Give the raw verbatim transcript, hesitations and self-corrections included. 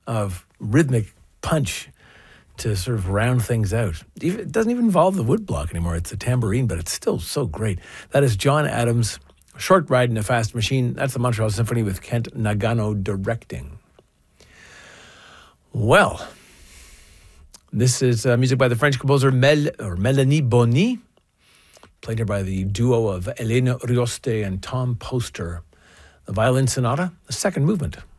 of rhythmic punch to sort of round things out. It doesn't even involve the woodblock anymore. It's a tambourine, but it's still so great. That is John Adams' Short Ride in a Fast Machine. That's the Montreal Symphony with Kent Nagano directing. Well, this is uh, music by the French composer Mel or Melanie Bonny, played here by the duo of Elena Rioste and Tom Poster. The Violin Sonata, the second movement.